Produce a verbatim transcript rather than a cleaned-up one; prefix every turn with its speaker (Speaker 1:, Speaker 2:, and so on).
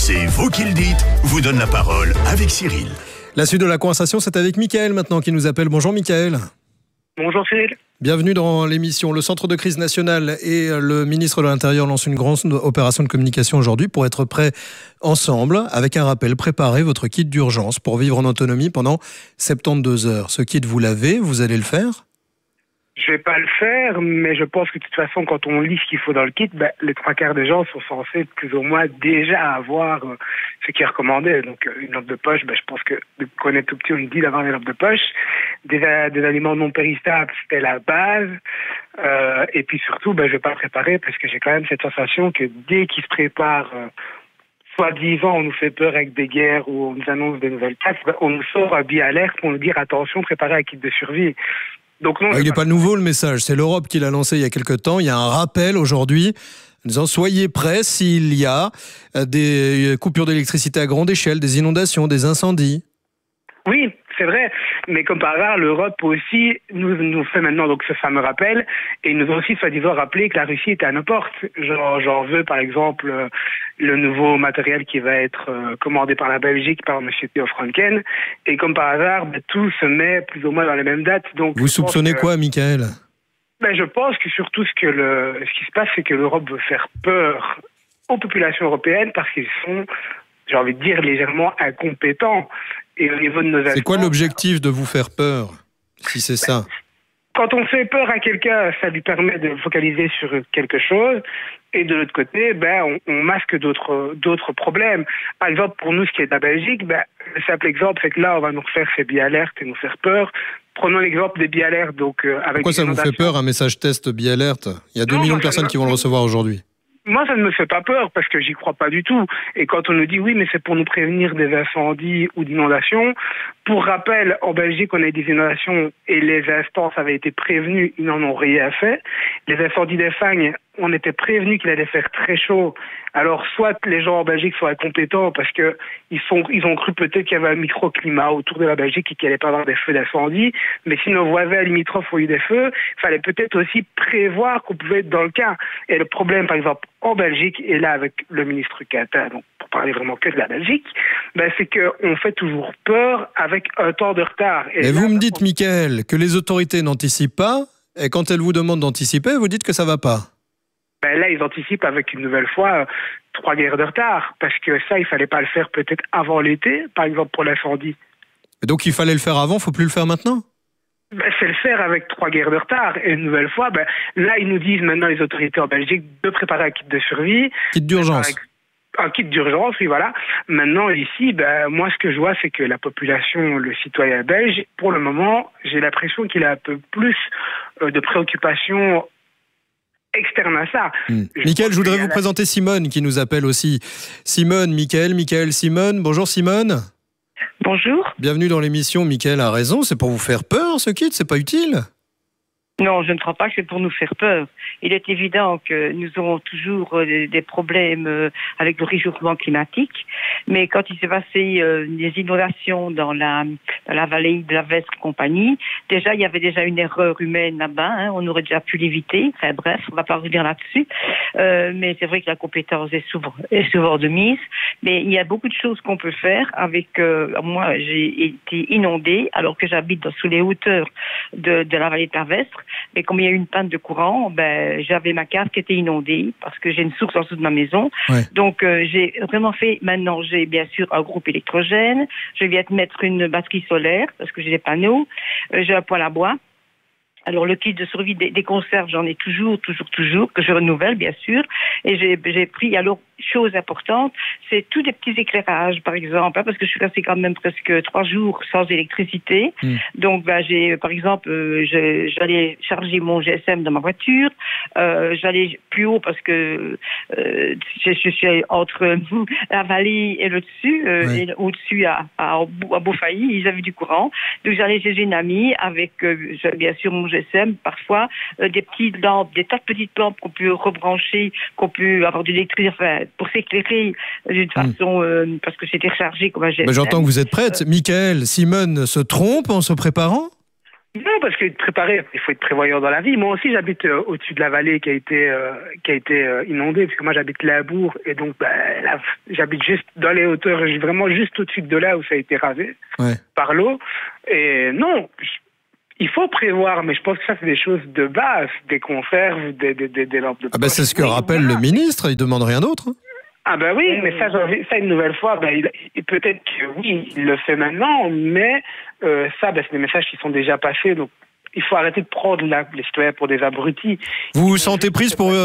Speaker 1: C'est vous qui le dites, vous donne la parole avec Cyril.
Speaker 2: La suite de la conversation, c'est avec Mickaël maintenant qui nous appelle. Bonjour Mickaël.
Speaker 3: Bonjour Cyril.
Speaker 2: Bienvenue dans l'émission. Le Centre de crise nationale et le ministre de l'Intérieur lancent une grande opération de communication aujourd'hui pour être prêts ensemble, avec un rappel. Préparez votre kit d'urgence pour vivre en autonomie pendant soixante-douze heures. Ce kit, vous l'avez, vous allez le faire ?
Speaker 3: Je vais pas le faire, mais je pense que de toute façon, quand on lit ce qu'il faut dans le kit, ben, les trois quarts des gens sont censés plus ou moins déjà avoir euh, ce qui est recommandé. Donc, euh, une lampe de poche, ben, je pense que depuis qu'on est tout petit, on nous dit d'avoir une lampe de poche. Des, des aliments non périssables, c'était la base. Euh, et puis surtout, ben, je vais pas le préparer parce que j'ai quand même cette sensation que dès qu'il se prépare, euh, soi-disant, on nous fait peur avec des guerres ou on nous annonce des nouvelles taxes, ben, on nous sort un billet alerte pour nous dire attention, préparez un kit de survie. Donc non,
Speaker 2: ah, il n'est pas, pas nouveau le message, c'est l'Europe qui l'a lancé il y a quelque temps. Il y a un rappel aujourd'hui en disant soyez prêts s'il y a des coupures d'électricité à grande échelle, des inondations, des incendies.
Speaker 3: Oui, c'est vrai, mais comme par hasard, l'Europe aussi nous, nous fait maintenant donc ce fameux rappel, et ils nous ont aussi soi-disant rappelé que la Russie était à nos portes. Genre, j'en veux par exemple euh, le nouveau matériel qui va être euh, commandé par la Belgique par M. Theo Franken, et comme par hasard, ben, tout se met plus ou moins dans les mêmes dates. Donc,
Speaker 2: vous soupçonnez que, quoi, Mickaël ?
Speaker 3: Ben, je pense que surtout ce que le, ce qui se passe, c'est que l'Europe veut faire peur aux populations européennes parce qu'ils sont, j'ai envie de dire, légèrement incompétents. Et au niveau de nos
Speaker 2: c'est quoi l'objectif de vous faire peur, si c'est ça ?
Speaker 3: Quand on fait peur à quelqu'un, ça lui permet de focaliser sur quelque chose. Et de l'autre côté, ben, on, on masque d'autres, d'autres problèmes. Par exemple, pour nous, ce qui est de la Belgique, ben, le simple exemple, c'est que là, on va nous refaire ces billets-alertes et nous faire peur. Prenons l'exemple des billets-alertes. Donc, euh, avec
Speaker 2: Pourquoi ça vous fait peur, un message test billet-alerte ? Il y a deux millions de personnes qui vont le recevoir aujourd'hui.
Speaker 3: Moi, ça ne me fait pas peur parce que j'y crois pas du tout. Et quand on nous dit oui, mais c'est pour nous prévenir des incendies ou d'inondations. Pour rappel, en Belgique, on a eu des inondations et les instances avaient été prévenues, ils n'en ont rien fait. Les incendies des Fagnes, on était prévenus qu'il allait faire très chaud. Alors, soit les gens en Belgique sont incompétents parce que ils sont, ils ont cru peut-être qu'il y avait un microclimat autour de la Belgique et qu'il allait pas avoir des feux d'incendie. Mais si nos voisins limitrophes ont eu des feux, il fallait peut-être aussi prévoir qu'on pouvait être dans le cas. Et le problème, par exemple, en Belgique, et là avec le ministre Quintin, donc pour parler vraiment que de la Belgique, ben, c'est qu'on fait toujours peur avec un temps de retard.
Speaker 2: Et, et là, vous me dites, on... Mickaël, que les autorités n'anticipent pas, et quand elles vous demandent d'anticiper, vous dites que ça va pas.
Speaker 3: Ben là, ils anticipent avec une nouvelle fois euh, trois guerres de retard, parce que ça, il fallait pas le faire peut-être avant l'été, par exemple pour l'incendie.
Speaker 2: Et donc il fallait le faire avant, faut plus le faire maintenant ?
Speaker 3: Ben, c'est le faire avec trois guerres de retard. Et une nouvelle fois, ben, là, ils nous disent maintenant, les autorités en Belgique, de préparer un kit de survie.
Speaker 2: Kit d'urgence.
Speaker 3: Un kit d'urgence, oui, voilà. Maintenant, ici, ben, moi, ce que je vois, c'est que la population, le citoyen belge, pour le moment, j'ai l'impression qu'il a un peu plus euh, de préoccupations externe à ça.
Speaker 2: Mmh. Mickaël, je voudrais vous la... présenter Simone qui nous appelle aussi. Simone, Mickaël, Mickaël, Simone. Bonjour Simone.
Speaker 4: Bonjour.
Speaker 2: Bienvenue dans l'émission. Mickaël a raison, c'est pour vous faire peur ce kit, c'est pas utile.
Speaker 4: Non, je ne crois pas que c'est pour nous faire peur. Il est évident que nous aurons toujours des problèmes avec le réchauffement climatique, mais quand il s'est passé des inondations dans la, dans la vallée de la Vestre et compagnie, déjà, il y avait déjà une erreur humaine là-bas, hein, on aurait déjà pu l'éviter. Enfin bref, on ne va pas revenir là-dessus. Euh, mais c'est vrai que la compétence est souvent, est souvent de mise. Mais il y a beaucoup de choses qu'on peut faire avec... Euh, moi, j'ai été inondée alors que j'habite dans, sous les hauteurs de, de la vallée de la Vestre. Et comme il y a eu une panne de courant, ben, j'avais ma cave qui était inondée parce que j'ai une source en dessous de ma maison. Ouais. Donc, euh, j'ai vraiment fait... Maintenant, j'ai bien sûr un groupe électrogène. Je viens de mettre une batterie solaire parce que j'ai des panneaux. Euh, j'ai un poêle à bois. Alors, le kit de survie des, des conserves, j'en ai toujours, toujours, toujours, que je renouvelle, bien sûr. Et j'ai, j'ai pris, alors, chose importante, c'est tous des petits éclairages, par exemple, hein, parce que je suis restée quand même presque trois jours sans électricité. Mmh. Donc, ben, j'ai, par exemple, euh, je, j'allais charger mon G S M dans ma voiture. Euh, j'allais plus haut parce que euh, je, je suis entre la vallée et le dessus, euh, ouais. Et au-dessus, à, à, à Beaufailly, ils avaient du courant. Donc, j'allais chez une amie avec, euh, bien sûr, mon G S M, parfois, euh, des petites lampes, des tas de petites lampes qu'on peut rebrancher, qu'on peut avoir de l'électricité, enfin, pour s'éclairer d'une façon, euh, parce que c'était rechargé comme un G S M.
Speaker 2: Ben, j'entends que vous êtes prête. Euh... Mickaël, Simone se trompe en se préparant ?
Speaker 3: Non, parce que être préparé, il faut être prévoyant dans la vie. Moi aussi, j'habite euh, au-dessus de la vallée qui a été euh, qui a été euh, inondée, parce que moi j'habite Limbourg, et donc bah, là, j'habite juste dans les hauteurs, vraiment juste au-dessus de là où ça a été rasé
Speaker 2: Ouais.
Speaker 3: par l'eau. Et non, il faut prévoir, mais je pense que ça c'est des choses de base, des conserves, des, des, des, des lampes de
Speaker 2: Ah ben,
Speaker 3: poche.
Speaker 2: c'est ce que
Speaker 3: Oui,
Speaker 2: rappelle
Speaker 3: voilà.
Speaker 2: le ministre, il demande rien d'autre. hein.
Speaker 3: Ah ben oui, mais ça, j'ai envie- ça une nouvelle fois, ben, il, il- peut-être que oui, il le fait maintenant, mais euh, ça, ben, c'est des messages qui sont déjà passés, donc il faut arrêter de prendre la, les citoyens pour des abrutis.
Speaker 2: Vous vous sentez prise pour